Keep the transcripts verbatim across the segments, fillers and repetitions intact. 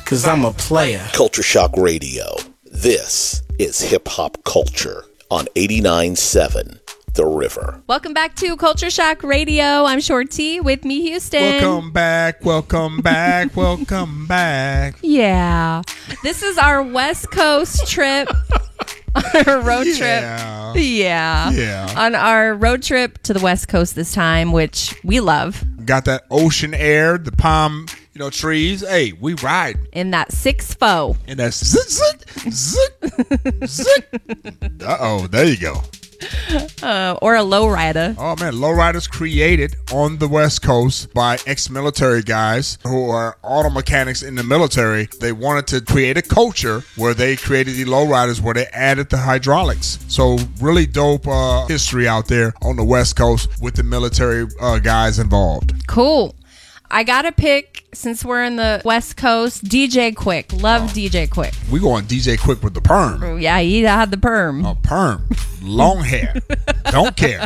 cause I'm a player. Culture Shock Radio. This is Hip Hop Culture on eighty-nine point seven The River. Welcome back to Culture Shock Radio. I'm Short T with me, Houston. Welcome back, welcome back, welcome back. Yeah. This is our West Coast trip. Our road Yeah. trip. Yeah. Yeah. On our road trip to the West Coast this time, which we love. Got that ocean air, the palm, you know, trees. Hey, we ride. In that six foe. And that's zit, zit, zit, zit. Uh-oh, there you go. Uh, or a lowrider. Oh, man, lowriders created on the West Coast by ex-military guys who are auto mechanics in the military. They wanted to create a culture where they created the lowriders where they added the hydraulics. So really dope uh, history out there on the West Coast with the military uh, guys involved. Cool. I got to pick, since we're in the West Coast, D J Quick. Love oh. D J Quick. We going D J Quick with the perm. Oh, yeah, he had the perm. Oh, perm. Long hair. Don't care.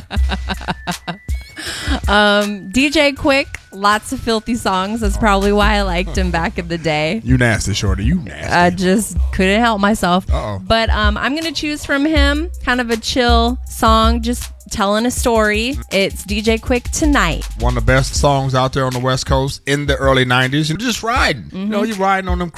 Um, D J Quick, lots of filthy songs. That's probably why I liked him back in the day. You nasty, Shorty. You nasty. I just couldn't help myself. Uh-oh. But um, I'm going to choose from him kind of a chill song, just telling a story. It's D J Quick, Tonight. One of the best songs out there on the West Coast in the early nineties. You're just riding. Mm-hmm. You know, you're riding on them